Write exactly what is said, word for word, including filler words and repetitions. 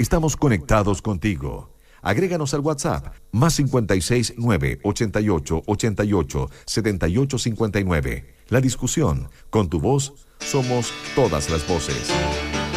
Estamos conectados contigo. Agréganos al WhatsApp, más cincuenta y seis, nueve, ochenta y ocho, ochenta y ocho, setenta y ocho cincuenta y nueve. La discusión, con tu voz, somos todas las voces.